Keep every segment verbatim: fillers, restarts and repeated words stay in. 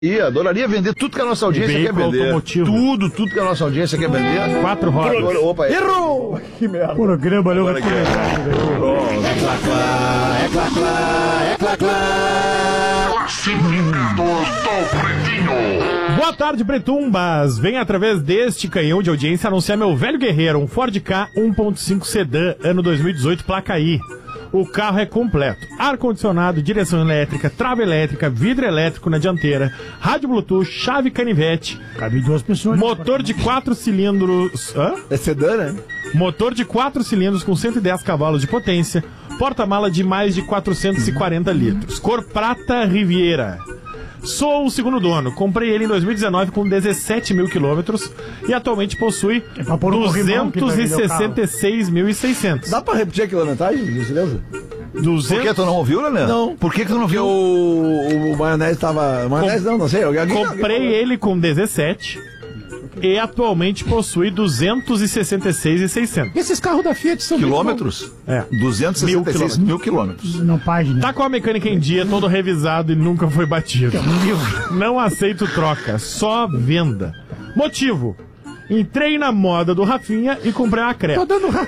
E adoraria vender tudo que a nossa audiência quer vender. Automotivo. Tudo, tudo que a nossa audiência quer vender. Quatro rodas. Opa, errou! Que merda. Programa, não vai É clá, clá, é clá, clá, é clá, clá. Classificados do Pretinho. Boa tarde, Pretumbas. Vem através deste canhão de audiência anunciar meu velho guerreiro, um Ford Ka um ponto cinco Sedan, ano dois mil e dezoito, placa I. O carro é completo. Ar-condicionado, direção elétrica, trava elétrica, vidro elétrico na dianteira, rádio Bluetooth, chave canivete. Cabe duas pessoas. Motor de quatro cilindros... Hã? É sedã, né? Motor de quatro cilindros com cento e dez cavalos de potência. Porta-mala de mais de quatrocentos e quarenta litros. Cor prata Riviera. Sou o segundo dono. Comprei ele em dois mil e dezenove com dezessete mil quilômetros e atualmente possui duzentos e sessenta e seis mil e seiscentos. Dá pra repetir a quilometragem, Gilson? duzentos... Por que tu não ouviu, Leandro? Não. Por que, que tu não viu? O, o maionese tava... Maionese Com... não, não sei. Alguém, Comprei alguém ele com dezessete e atualmente possui duzentos e sessenta e seis mil e seiscentos. Esses carros da Fiat são... Quilômetros? É. duzentos e sessenta e seis mil quilômetros. Não página. Tá com a mecânica em dia, todo revisado e nunca foi batido. Não aceito troca, só venda. Motivo: entrei na moda do Rafinha e comprei uma Creta. Tô dando rabo.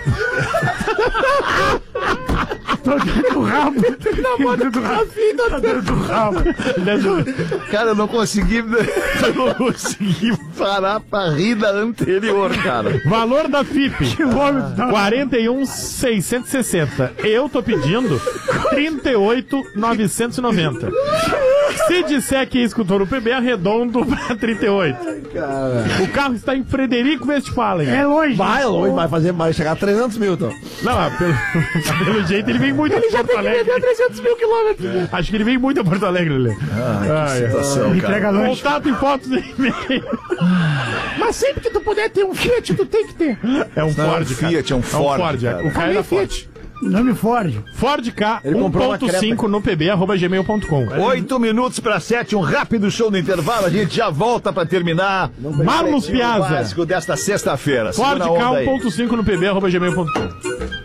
Tô dando rabo. Na moda do Rafinha, tô dando rabo. Cara, eu não consegui. Eu não consegui parar pra rir da anterior, cara. Valor da F I P: quarenta e um mil seiscentos e sessenta. Eu tô pedindo trinta e oito mil novecentos e noventa. Se disser que escutou no P B, arredondo pra trinta e oito. Cara. O carro está em Frederico Westphalen. É longe. Vai longe, vai fazer mais, chegar a trezentos mil, então. Não, pelo, pelo jeito ele vem muito ele a Porto Alegre. Ele já tem que trezentos mil quilômetros. Acho que ele vem muito a Porto Alegre, Lelê. Ah, que situação, ah, cara. Entrega Contato em fotos e e-mail. Mas sempre que tu puder ter um Fiat, tu tem que ter. É um Não, Ford, é um Fiat, é um Ford, É um Ford, cara. o cara é da Ford. Fiat. Nome Ford. Ford Ka um ponto cinco no pb arroba gmail ponto com. Oito minutos para sete, um rápido show no intervalo. A gente já volta para terminar. Marlos Piazza. Básico desta sexta-feira. Ford Ka um ponto cinco no pb arroba gmail ponto com.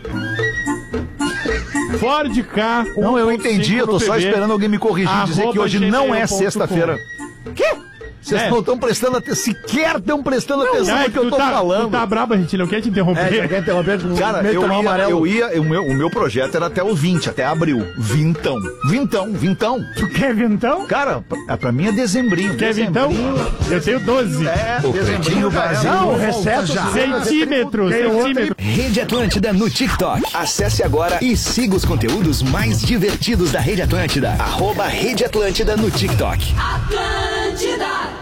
Ford Ka um ponto cinco. Não, eu entendi. Eu tô só esperando alguém me corrigir e dizer que hoje não é sexta-feira. Quê? Vocês é. não estão prestando atenção, sequer estão prestando não, atenção no que eu tô tá, falando. Tu tá brabo, a gente não quer te interromper. É, quer interromper com Cara, eu ia, amarelo. eu ia, o meu, o meu projeto era até o vinte, até abril. Vintão. Vintão, vintão. Tu quer vintão? Cara, pra, pra mim é dezembrinho. Quer vintão? Eu tenho doze. É, o dezembrinho Brasil. Não, recesso já. Centímetros, centímetros. Rede Atlântida no TikTok. Acesse agora e siga os conteúdos mais divertidos da Rede Atlântida. Arroba Rede Atlântida no TikTok. Atlântida.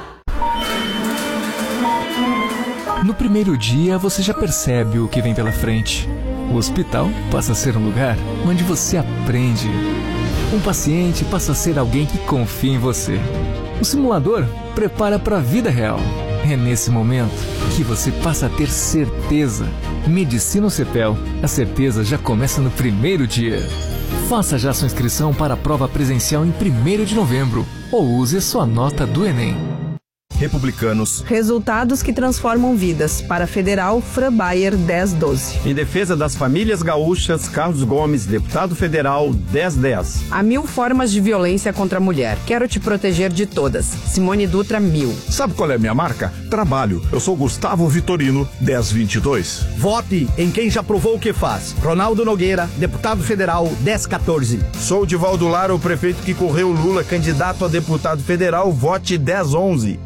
No primeiro dia, você já percebe o que vem pela frente. O hospital passa a ser um lugar onde você aprende. Um paciente passa a ser alguém que confia em você. O simulador prepara para a vida real. É nesse momento que você passa a ter certeza. Medicina Cepel. A certeza já começa no primeiro dia. Faça já sua inscrição para a prova presencial em primeiro de novembro. Ou use sua nota do Enem. Republicanos. Resultados que transformam vidas. Para Federal, Fran Bayer dez doze. Em defesa das famílias gaúchas, Carlos Gomes, deputado federal dez dez. Há mil formas de violência contra a mulher. Quero te proteger de todas. Simone Dutra, mil. Sabe qual é a minha marca? Trabalho. Eu sou Gustavo Vitorino, dez vinte e dois. Vote em quem já provou o que faz. Ronaldo Nogueira, deputado federal dez quatorze. Sou Divaldo Lara, o prefeito que correu Lula, candidato a deputado federal, vote dez onze.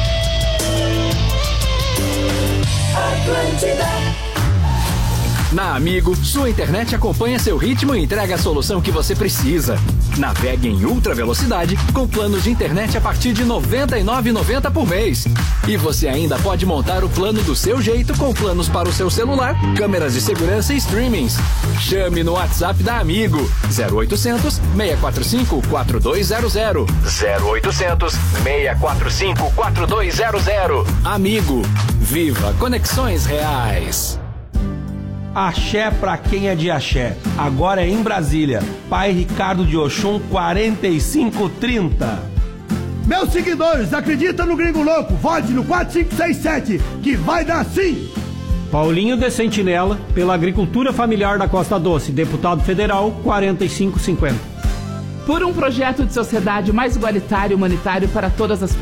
Na Amigo, sua internet acompanha seu ritmo e entrega a solução que você precisa. Navegue em ultra velocidade com planos de internet a partir de noventa e nove reais e noventa centavos por mês. E você ainda pode montar o plano do seu jeito com planos para o seu celular, câmeras de segurança e streamings. Chame no WhatsApp da Amigo zero oitocentos, seis quatro cinco, quatro dois zero zero. zero oitocentos, seis quatro cinco, quatro dois zero zero. Amigo, viva conexões reais. Axé pra quem é de axé. Agora é em Brasília. Pai Ricardo de Oxum, quarenta e cinco trinta. Meus seguidores, acredita no Gringo Louco. Vote no quatro cinco seis sete, que vai dar sim. Paulinho de Sentinela, pela Agricultura Familiar da Costa Doce, deputado federal, quarenta e cinco cinquenta. por um projeto de sociedade mais igualitário e humanitário para todas as